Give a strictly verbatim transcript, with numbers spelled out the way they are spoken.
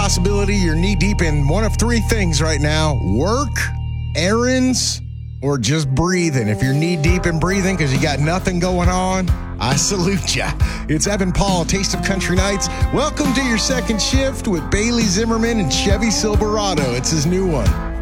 possibility you're knee-deep in one of three things right now: work, errands, or just breathing. If you're knee-deep in breathing because you got nothing going on, I salute ya. It's Evan Paul, Taste of Country Nights. Welcome to your second shift with Bailey Zimmerman and Chevy Silverado. It's his new one.